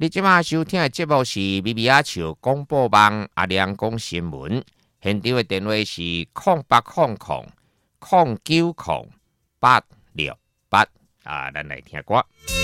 你即马收听的节目是咪咪仔笑广播网阿亮讲新闻，现场的电话是0800090868咱来听歌。